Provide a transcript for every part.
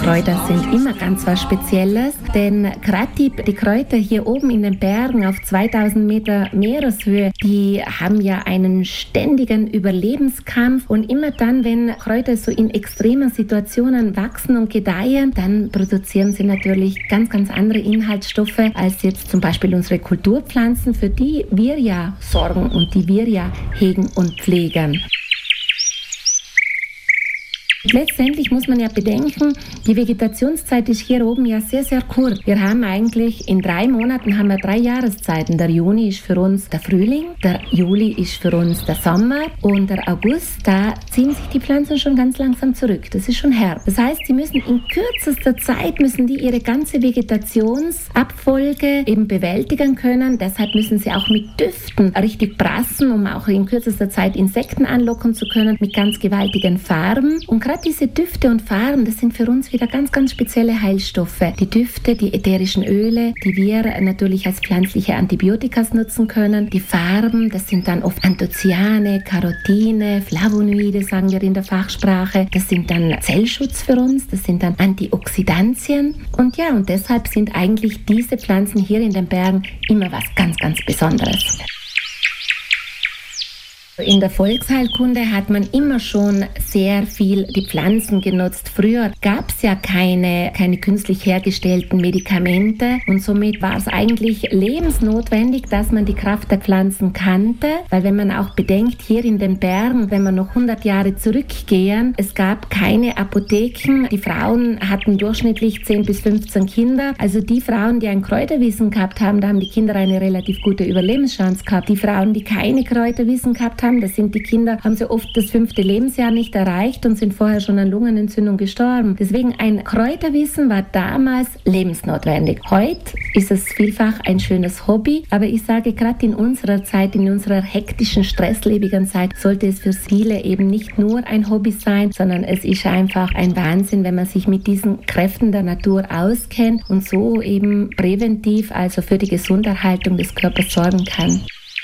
Kräuter sind immer ganz was Spezielles, denn gerade die Kräuter hier oben in den Bergen auf 2000 Meter Meereshöhe, die haben ja einen ständigen Überlebenskampf und immer dann, wenn Kräuter so in extremen Situationen wachsen und gedeihen, dann produzieren sie natürlich ganz, ganz andere Inhaltsstoffe als jetzt zum Beispiel unsere Kulturpflanzen, für die wir ja sorgen und die wir ja hegen und pflegen. Letztendlich muss man ja bedenken, die Vegetationszeit ist hier oben ja sehr, sehr kurz. Wir haben eigentlich in 3 Monaten haben wir 3 Jahreszeiten. Der Juni ist für uns der Frühling, der Juli ist für uns der Sommer und der August, da ziehen sich die Pflanzen schon ganz langsam zurück. Das ist schon Herbst. Das heißt, sie müssen in kürzester Zeit ihre ganze Vegetationsabfolge eben bewältigen können. Deshalb müssen sie auch mit Düften richtig brassen, um auch in kürzester Zeit Insekten anlocken zu können, mit ganz gewaltigen Farben. Und gerade diese Düfte und Farben, das sind für uns wieder ganz, ganz spezielle Heilstoffe. Die Düfte, die ätherischen Öle, die wir natürlich als pflanzliche Antibiotikas nutzen können. Die Farben, das sind dann oft Anthocyane, Carotine, Flavonoide, sagen wir in der Fachsprache. Das sind dann Zellschutz für uns, das sind dann Antioxidantien. Und deshalb sind eigentlich diese Pflanzen hier in den Bergen immer was ganz, ganz Besonderes. In der Volksheilkunde hat man immer schon sehr viel die Pflanzen genutzt. Früher gab es ja keine künstlich hergestellten Medikamente und somit war es eigentlich lebensnotwendig, dass man die Kraft der Pflanzen kannte, weil wenn man auch bedenkt, hier in den Bergen, wenn wir noch 100 Jahre zurückgehen, es gab keine Apotheken, die Frauen hatten durchschnittlich 10 bis 15 Kinder, also die Frauen, die ein Kräuterwissen gehabt haben, da haben die Kinder eine relativ gute Überlebenschance gehabt. Die Frauen, die keine Kräuterwissen gehabt haben, das sind die Kinder, haben sie oft das 5. Lebensjahr nicht erreicht und sind vorher schon an Lungenentzündung gestorben. Deswegen ein Kräuterwissen war damals lebensnotwendig. Heute ist es vielfach ein schönes Hobby, aber ich sage gerade in unserer Zeit, in unserer hektischen, stresslebigen Zeit, sollte es für viele eben nicht nur ein Hobby sein, sondern es ist einfach ein Wahnsinn, wenn man sich mit diesen Kräften der Natur auskennt und so eben präventiv, also für die Gesunderhaltung des Körpers sorgen kann.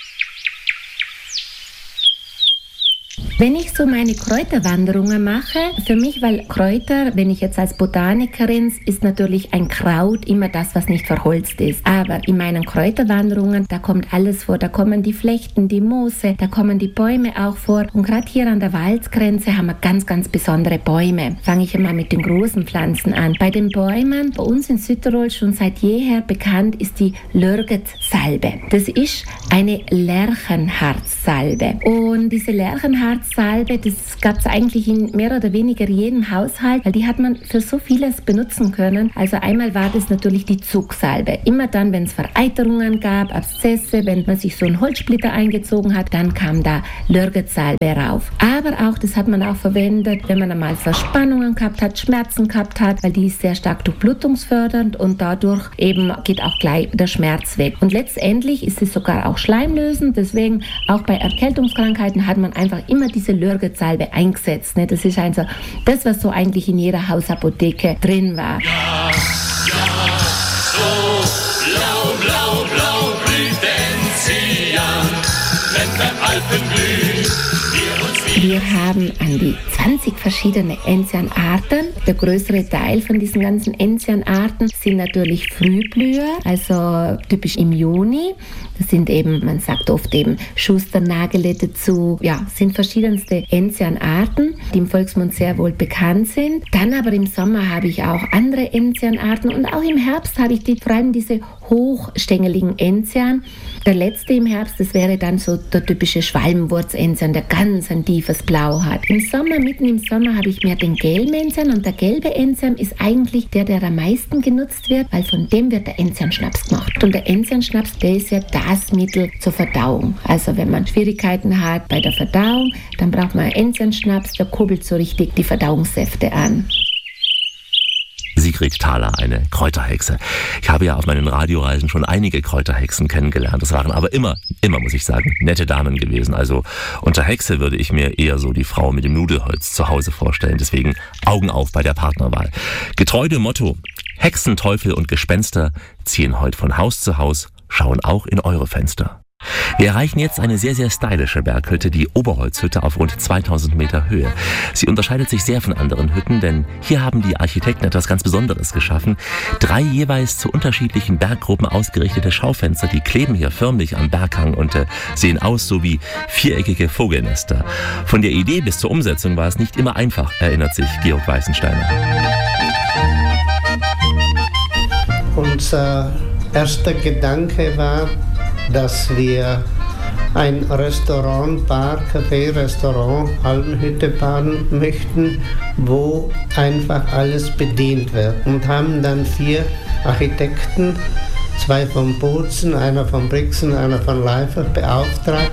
Wenn ich so meine Kräuterwanderungen mache, für mich, weil Kräuter, wenn ich jetzt als Botanikerin, ist natürlich ein Kraut immer das, was nicht verholzt ist. Aber in meinen Kräuterwanderungen, da kommt alles vor. Da kommen die Flechten, die Moose, da kommen die Bäume auch vor. Und gerade hier an der Waldgrenze haben wir ganz, ganz besondere Bäume. Fange ich einmal mit den großen Pflanzen an. Bei den Bäumen, bei uns in Südtirol schon seit jeher bekannt, ist die Lörgetsalbe. Das ist eine Lerchenharzsalbe. Und diese Lerchenharzsalbe, das gab es eigentlich in mehr oder weniger jedem Haushalt, weil die hat man für so vieles benutzen können. Also einmal war das natürlich die Zucksalbe. Immer dann, wenn es Vereiterungen gab, Abszesse, wenn man sich so einen Holzsplitter eingezogen hat, dann kam da Lörgetsalbe rauf. Aber auch, das hat man auch verwendet, wenn man einmal Verspannungen gehabt hat, Schmerzen gehabt hat, weil die ist sehr stark durchblutungsfördernd und dadurch eben geht auch gleich der Schmerz weg. Und letztendlich ist es sogar auch schleimlösend, deswegen auch bei Erkältungskrankheiten hat man einfach immer diese Lörgetsalbe eingesetzt. Ne? Das ist also das, was so eigentlich in jeder Hausapotheke drin war. Ja, so blau, blau, blau blüht Enzian, wenn beim Alpenglüh wir uns Wir haben an die 20 verschiedene Enzianarten. Der größere Teil von diesen ganzen Enzianarten sind natürlich Frühblüher, also typisch im Juni. Das sind eben, man sagt oft eben Schusternagele dazu. Ja, sind verschiedenste Enzianarten, die im Volksmund sehr wohl bekannt sind. Dann aber im Sommer habe ich auch andere Enzianarten und auch im Herbst habe ich vor allem diese hochstängeligen Enzian. Der letzte im Herbst, das wäre dann so der typische Schwalbenwurz-Enzian, der ganz ein tiefes Blau hat. Mitten im Sommer habe ich mehr den gelben Enzian und der gelbe Enzian ist eigentlich der am meisten genutzt wird, weil von dem wird der Enzianschnaps gemacht. Und der Enzianschnaps, der ist ja das Mittel zur Verdauung. Also wenn man Schwierigkeiten hat bei der Verdauung, dann braucht man Enzianschnaps, der kurbelt so richtig die Verdauungssäfte an. Sigrid Thaler, eine Kräuterhexe. Ich habe ja auf meinen Radioreisen schon einige Kräuterhexen kennengelernt. Das waren aber immer, muss ich sagen, nette Damen gewesen. Also unter Hexe würde ich mir eher so die Frau mit dem Nudelholz zu Hause vorstellen. Deswegen Augen auf bei der Partnerwahl. Getreu dem Motto, Hexen, Teufel und Gespenster ziehen heute von Haus zu Haus, schauen auch in eure Fenster. Wir erreichen jetzt eine sehr, sehr stylische Berghütte, die Oberholzhütte auf rund 2000 Meter Höhe. Sie unterscheidet sich sehr von anderen Hütten, denn hier haben die Architekten etwas ganz Besonderes geschaffen. 3 jeweils zu unterschiedlichen Berggruppen ausgerichtete Schaufenster, die kleben hier förmlich am Berghang und sehen aus so wie viereckige Vogelnester. Von der Idee bis zur Umsetzung war es nicht immer einfach, erinnert sich Georg Weißensteiner. Unser erster Gedanke war, dass wir ein Restaurant, Bar, Café, Restaurant, Almhütte bauen möchten, wo einfach alles bedient wird. Und haben dann 4 Architekten, 2 von Bozen, einer von Brixen, einer von Leifert beauftragt.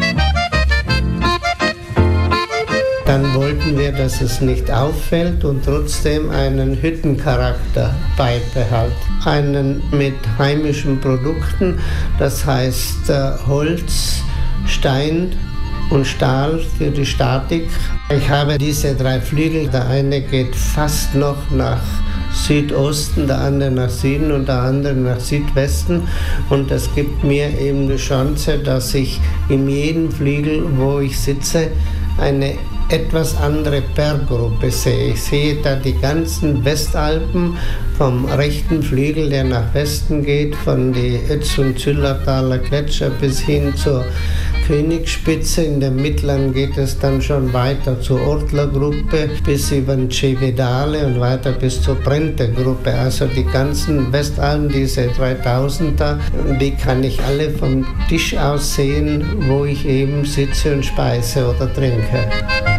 Dann wollten wir, dass es nicht auffällt und trotzdem einen Hüttencharakter beibehalten. Einen mit heimischen Produkten, das heißt Holz, Stein und Stahl für die Statik. Ich habe diese 3 Flügel, der eine geht fast noch nach Südosten, der andere nach Süden und der andere nach Südwesten. Und das gibt mir eben die Chance, dass ich in jedem Flügel, wo ich sitze, eine etwas andere Berggruppe sehe. Ich sehe da die ganzen Westalpen vom rechten Flügel, der nach Westen geht, von die Ötz- und Zillertaler Gletscher bis hin zur Königsspitze. In der mittleren geht es dann schon weiter zur Ortlergruppe bis über den Cevedale und weiter bis zur Brentergruppe. Also die ganzen Westalpen, diese 3000er, die kann ich alle vom Tisch aus sehen, wo ich eben sitze und speise oder trinke.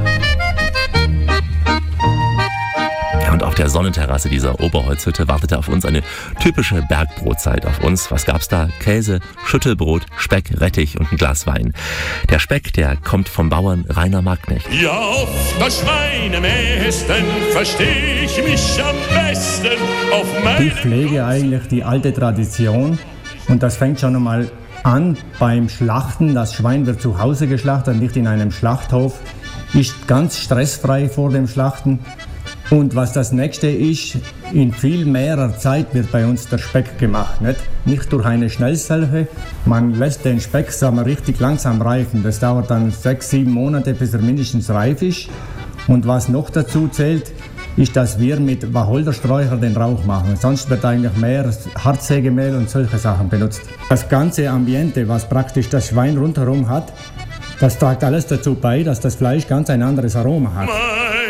Und auf der Sonnenterrasse dieser Oberholzhütte wartete auf uns eine typische Bergbrotzeit auf uns. Was gab's da? Käse, Schüttelbrot, Speck, Rettich und ein Glas Wein. Der Speck, der kommt vom Bauern Rainer Magnecht. Ja, auf das Schweinemästen verstehe ich mich am besten auf Ich pflege eigentlich die alte Tradition und das fängt schon einmal an beim Schlachten. Das Schwein wird zu Hause geschlachtet, nicht in einem Schlachthof, ist ganz stressfrei vor dem Schlachten. Und was das nächste ist, in viel mehrer Zeit wird bei uns der Speck gemacht. Nicht durch eine Schnellsalve, man lässt den Speck richtig langsam reifen. Das dauert dann 6-7 Monate, bis er mindestens reif ist. Und was noch dazu zählt, ist, dass wir mit Wacholdersträucher den Rauch machen. Sonst wird eigentlich mehr Hartsägemehl und solche Sachen benutzt. Das ganze Ambiente, was praktisch das Schwein rundherum hat, das trägt alles dazu bei, dass das Fleisch ganz ein anderes Aroma hat.